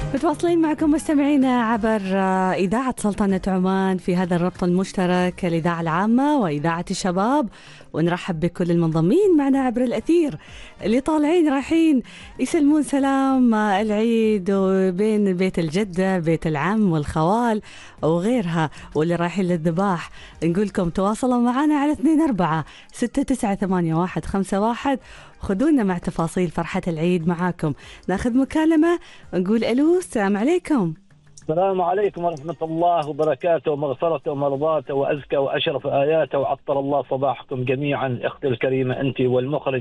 متواصلين معكم مستمعينا عبر إذاعة سلطنة عمان في هذا الربط المشترك، الإذاعة العامة وإذاعة الشباب، ونرحب بكل المنضمين معنا عبر الأثير اللي طالعين رايحين يسلمون سلام العيد بين بيت الجدة بيت العم والخوال وغيرها، واللي رايحين للذباح. نقولكم تواصلوا معنا على 24 698151 خذونا مع تفاصيل فرحة العيد معاكم. ناخذ مكالمة نقول ألو، السلام عليكم. السلام عليكم ورحمة الله وبركاته ومغفرته ومرضاته وأزكى وأشرف آياته، وعطر الله صباحكم جميعا أختي الكريمة أنت والمخرج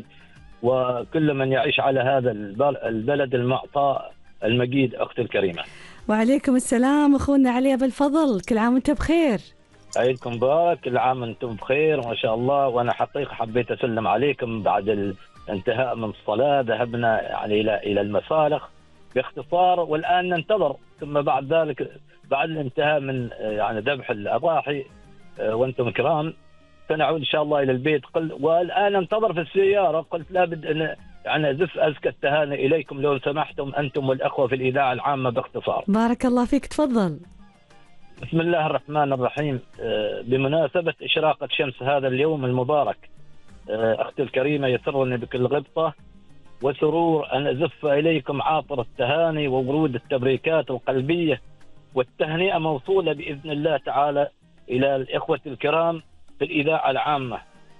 وكل من يعيش على هذا البلد المعطاء المجيد أختي الكريمة. وعليكم السلام أخونا علي أبو الفضل، كل عام وأنت بخير. عيدكم مبارك، كل عام أنتم بخير ما شاء الله. وأنا حقيقة حبيت أسلم عليكم بعد الانتهاء من الصلاة، ذهبنا يعني إلى المسالخ باختصار، والآن ننتظر ثم بعد ذلك بعد الانتهاء من يعني ذبح الأضاحي وأنتم كرام سنعود إن شاء الله إلى البيت. والآن ننتظر في السيارة، قلت لابد أن يعني أزف أزكى التهاني إليكم لو سمحتم أنتم والأخوة في الإذاعة العامة باختصار. بارك الله فيك، تفضل. بسم الله الرحمن الرحيم. بمناسبة إشراقة شمس هذا اليوم المبارك أختي الكريمة، يسرني بكل غبطة وسرور أن أزف إليكم عاطر التهاني وورود التبريكات القلبية والتهنئة موصولة بإذن الله تعالى إلى الإخوة الكرام في الإذاعة العامة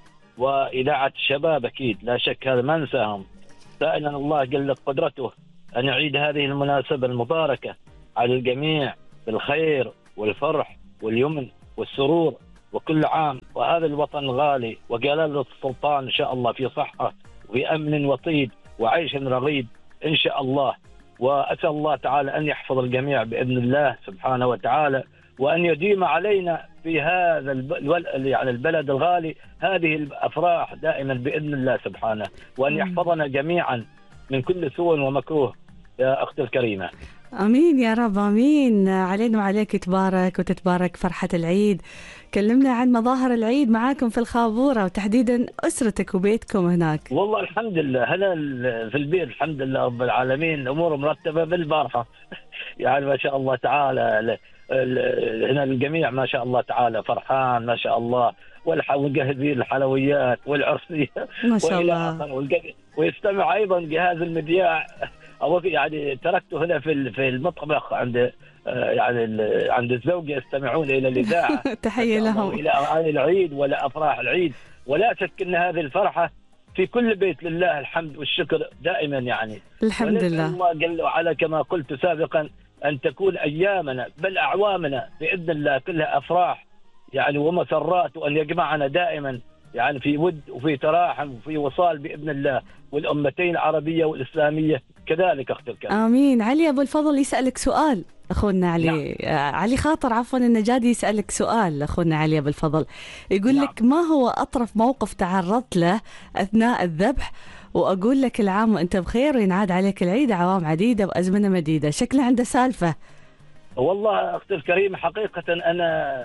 وإذاعة الشباب. أكيد لا شك هذا ما ننساهم، سائلا الله جل قدرته أن يعيد هذه المناسبة المباركة على الجميع بالخير والفرح واليمن والسرور، وكل عام وهذا الوطن الغالي وجلالة السلطان إن شاء الله في صحة وفي أمن وطيب وعيش رغيد إن شاء الله. وأسأل الله تعالى أن يحفظ الجميع بإذن الله سبحانه وتعالى، وأن يديم علينا في هذا يعني البلد الغالي هذه الأفراح دائما بإذن الله سبحانه، وأن يحفظنا جميعا من كل سوء ومكروه يا أختي الكريمة. أمين يا رب، أمين علينا وعليك، تبارك وتتبارك فرحة العيد. كلمنا عن مظاهر العيد معاكم في الخابورة وتحديدا أسرتك وبيتكم هناك. والله الحمد لله هنا في البيت الحمد لله رب العالمين، الأمور مرتبة بالبارحة يعني ما شاء الله تعالى. هنا الجميع ما شاء الله تعالى فرحان ما شاء الله، ومجهزين الحلويات والعرسية ما شاء الله، ويستمع أيضا جهاز المذياع. أو يعني تركته هنا في المطبخ عند يعني عند الزوج يستمعون إلى الإذاعة تحية لهم إلى أغاني العيد ولا أفراح العيد. ولا شك أن هذه الفرحة في كل بيت لله الحمد والشكر دائما يعني الحمد لله. الله جل وعلا كما قلت سابقا أن تكون أيامنا بل أعوامنا بإذن الله كلها أفراح يعني ومسرات، وأن يجمعنا دائما يعني في ود وفي تراحم وفي وصال بإذن الله، والأمتين العربية والإسلامية كذلك أختي الكريم. آمين. علي أبو الفضل يسألك سؤال أخونا علي. نعم. علي خاطر عفوا النجادي يسألك سؤال أخونا علي أبو الفضل، يقول نعم. لك ما هو أطرف موقف تعرضت له أثناء الذبح؟ وأقول لك العام وأنت بخير وينعاد عليك العيد عوام عديدة وأزمنة مديدة. شكله عنده سالفة. والله أختي الكريمة حقيقة أنا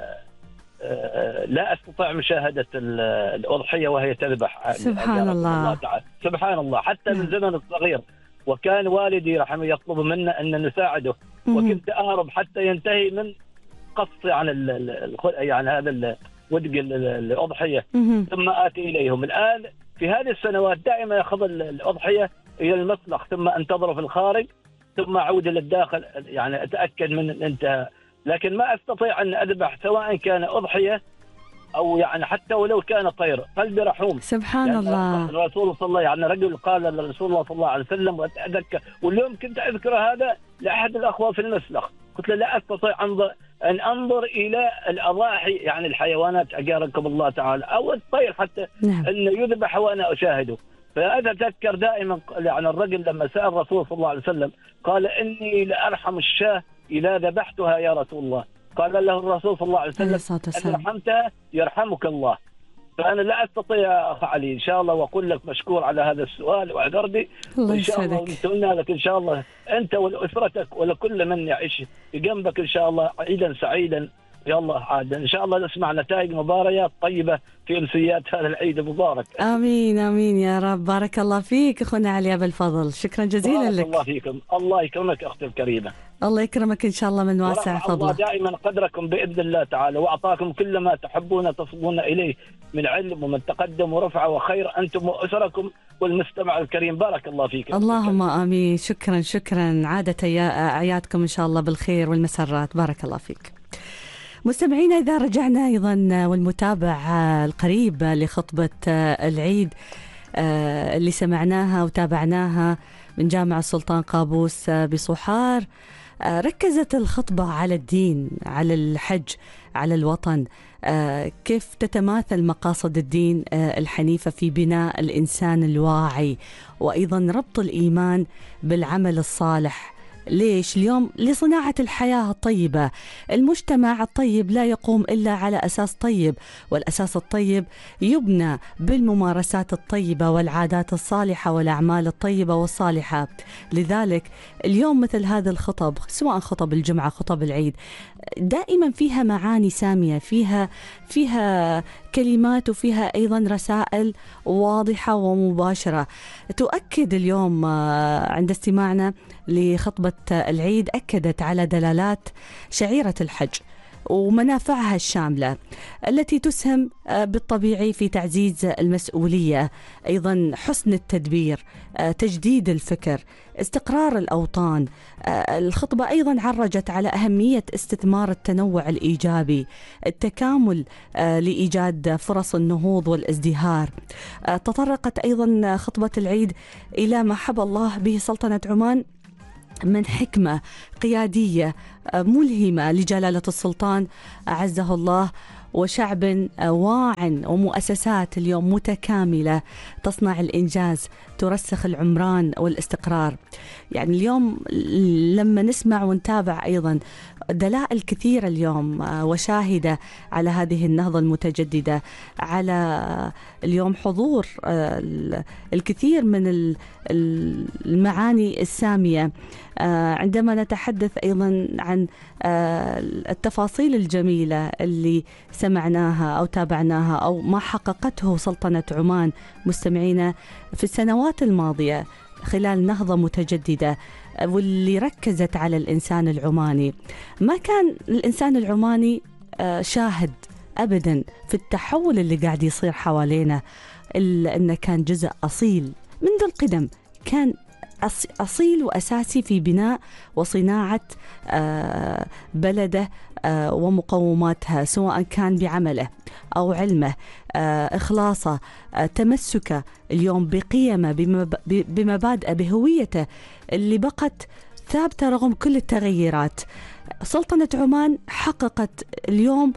لا أستطيع مشاهدة الأضحية وهي تذبح. سبحان الله تعالى سبحان الله. حتى من زمن الصغير وكان والدي رحمه يطلب منا أن نساعده، وكنت أهرب حتى ينتهي من قص يعني هذا ودق الأضحية ثم آتي إليهم. الآن في هذه السنوات دائما يأخذ الأضحية إلى المسلخ ثم أنتظره في الخارج ثم أعود إلى الداخل يعني أتأكد من الانتهاء، لكن ما أستطيع أن أذبح سواء كان أضحية أو يعني حتى ولو كان طير. قلبي رحوم سبحان يعني الله. الرسول صلى الله يعني رجل قال للرسول الله صلى الله عليه وسلم وأتذكر، واليوم كنت أذكر هذا لأحد الأخوة في المسلخ، قلت له لا أستطيع أن أنظر إلى الأضاحي يعني الحيوانات أجاركم الله تعالى أو الطير حتى نعم. أن يذبح وأنا أشاهده. فأتذكر دائما يعني الرجل لما سأل الرسول صلى الله عليه وسلم قال إني لأرحم الشاة إذا ذبحتها يا رسول الله. قال له الرسول صلى الله عليه وسلم أن رحمتها يرحمك الله. فأنا لا أستطيع أخ علي إن شاء الله، وأقول لك مشكور على هذا السؤال واعذرني إن شاء الله، ونتمنى لك إن شاء الله أنت وأسرتك ولكل من يعيش بجنبك إن شاء الله عيدا سعيدا يلا عاد ان شاء الله نسمع نتائج مباريات طيبه في امسيات هذا العيد المبارك. امين امين يا رب. بارك الله فيك اخونا علي ابو الفضل، شكرا جزيلا بارك لك. الله فيكم، الله يكرمك اختي الكريمه. الله يكرمك ان شاء الله من واسع ورفع الله فضله. دائما قدركم باذن الله تعالى، واعطاكم كل ما تحبون تصبون اليه من علم ومن تقدم ورفعه وخير انتم واسركم والمستمع الكريم. بارك الله فيك. اللهم امين. شكرا شكرا. عادت اعيادكم ان شاء الله بالخير والمسرات. بارك الله فيك. مستمعينا، إذا رجعنا أيضا والمتابع القريب لخطبة العيد اللي سمعناها وتابعناها من جامع السلطان قابوس بصحار، ركزت الخطبة على الدين، على الحج، على الوطن، كيف تتماثل مقاصد الدين الحنيفة في بناء الإنسان الواعي، وأيضا ربط الإيمان بالعمل الصالح. ليش؟ اليوم لصناعة الحياة الطيبة. المجتمع الطيب لا يقوم إلا على أساس طيب، والأساس الطيب يبنى بالممارسات الطيبة والعادات الصالحة والأعمال الطيبة والصالحة. لذلك اليوم مثل هذا الخطب، سواء خطب الجمعة خطب العيد، دائما فيها معاني سامية، فيها كلمات وفيها أيضا رسائل واضحة ومباشرة تؤكد اليوم عند استماعنا لخطبة العيد، أكدت على دلالات شعيرة الحج ومنافعها الشاملة التي تسهم بالطبيعي في تعزيز المسؤولية، أيضا حسن التدبير، تجديد الفكر، استقرار الأوطان. الخطبة أيضا عرجت على أهمية استثمار التنوع الإيجابي، التكامل لإيجاد فرص النهوض والازدهار. تطرقت أيضا خطبة العيد إلى ما حب الله به سلطنة عمان من حكمة قيادية ملهمة لجلالة السلطان أعزه الله، وشعب واع ومؤسسات اليوم متكاملة تصنع الإنجاز، ترسخ العمران والاستقرار. يعني اليوم لما نسمع ونتابع أيضا دلائل كثيرة اليوم وشاهدة على هذه النهضة المتجددة، على اليوم حضور الكثير من المعاني السامية. عندما نتحدث أيضا عن التفاصيل الجميلة اللي سمعناها أو تابعناها أو ما حققته سلطنة عمان مستمعينا في السنوات الماضية خلال نهضة متجددة واللي ركزت على الإنسان العماني، ما كان الإنسان العماني شاهد أبدا في التحول اللي قاعد يصير حوالينا، إلا أنه كان جزء أصيل منذ القدم، كان أصيل وأساسي في بناء وصناعة بلده ومقوماتها، سواء كان بعمله أو علمه، إخلاصه، تمسكه اليوم بقيمه، بمبادئه، بهويته اللي بقت ثابتة رغم كل التغييرات. سلطنة عمان حققت اليوم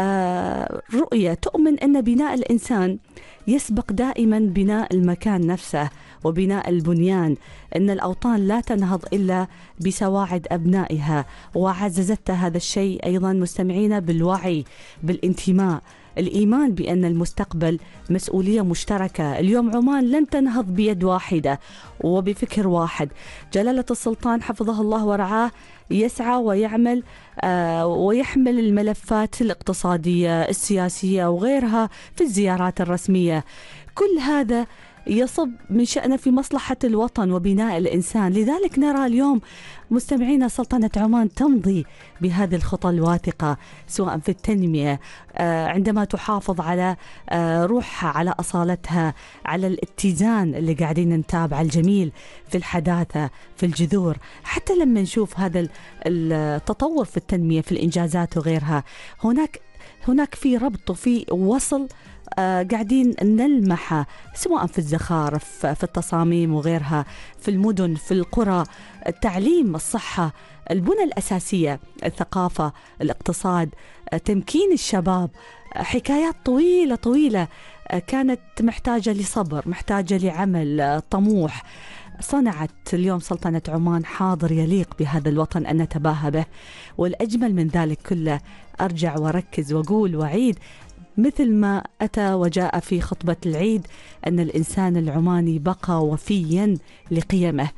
رؤية تؤمن أن بناء الإنسان يسبق دائما بناء المكان نفسه وبناء البنيان، أن الأوطان لا تنهض إلا بسواعد أبنائها، وعززت هذا الشيء أيضا مستمعينا بالوعي، بالانتماء، الإيمان بأن المستقبل مسؤولية مشتركة. اليوم عمان لن تنهض بيد واحدة وبفكر واحد. جلالة السلطان حفظه الله ورعاه يسعى ويعمل ويحمل الملفات الاقتصادية السياسية وغيرها في الزيارات الرسمية. كل هذا يصب من شأنه في مصلحة الوطن وبناء الإنسان. لذلك نرى اليوم مستمعينا سلطنة عمان تمضي بهذه الخطى الواثقة، سواء في التنمية عندما تحافظ على روحها، على أصالتها، على الاتزان اللي قاعدين نتابع الجميل في الحداثة، في الجذور. حتى لما نشوف هذا التطور في التنمية، في الإنجازات وغيرها، هناك في ربط وفي وصل قاعدين نلمحه، سواء في الزخارف، في التصاميم وغيرها، في المدن، في القرى، التعليم، الصحة، البنى الأساسية، الثقافة، الاقتصاد، تمكين الشباب. حكايات طويلة طويلة كانت محتاجة لصبر، محتاجة لعمل طموح. صنعت اليوم سلطنة عمان حاضر يليق بهذا الوطن أن نتباهى به. والأجمل من ذلك كله، أرجع وركز وأقول وعيد مثل ما أتى وجاء في خطبة العيد، أن الإنسان العماني بقى وفيا لقيمه،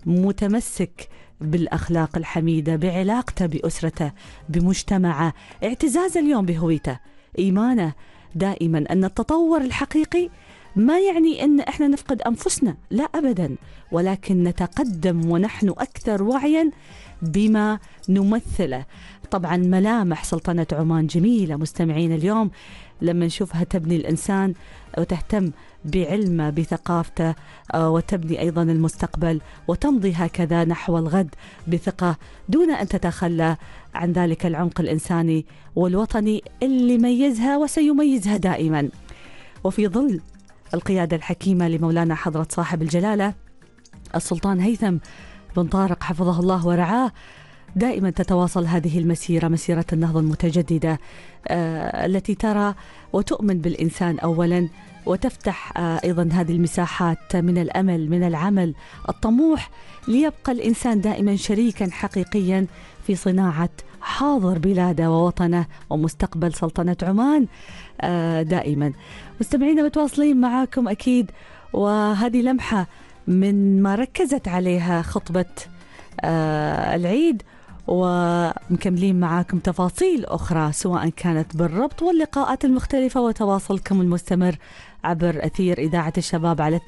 متمسك بالأخلاق الحميدة، بعلاقته بأسرته، بمجتمعه، اعتزاز اليوم بهويته، إيمانه دائما أن التطور الحقيقي ما يعني أن إحنا نفقد أنفسنا، لا أبدا، ولكن نتقدم ونحن أكثر وعيا بما نمثله. طبعا ملامح سلطنة عمان جميلة مستمعين اليوم لما نشوفها تبني الإنسان وتهتم بعلمه بثقافته، وتبني أيضا المستقبل وتمضي هكذا نحو الغد بثقة دون أن تتخلى عن ذلك العمق الإنساني والوطني اللي ميزها وسيميزها دائما. وفي ظل القيادة الحكيمة لمولانا حضرة صاحب الجلالة السلطان هيثم بن طارق حفظه الله ورعاه، دائما تتواصل هذه المسيرة، مسيرة النهضة المتجددة التي ترى وتؤمن بالإنسان أولا، وتفتح أيضا هذه المساحات من الأمل، من العمل الطموح، ليبقى الإنسان دائما شريكا حقيقيا في صناعة حاضر بلاده ووطنه ومستقبل سلطنة عمان دائما. مستمعينا متواصلين معاكم أكيد، وهذه لمحة من ما ركزت عليها خطبة العيد، ومكملين معاكم تفاصيل أخرى سواء كانت بالربط واللقاءات المختلفة وتواصلكم المستمر عبر أثير إذاعة الشباب على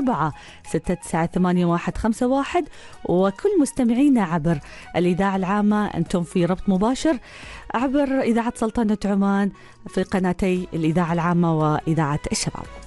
24698151، وكل مستمعينا عبر الإذاعة العامة أنتم في ربط مباشر عبر إذاعة سلطنة عمان في قناتي الإذاعة العامة وإذاعة الشباب.